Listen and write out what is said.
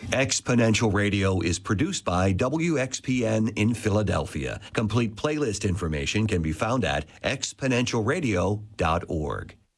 Exponential Radio is produced by WXPN in Philadelphia. Complete playlist information can be found at exponentialradio.org.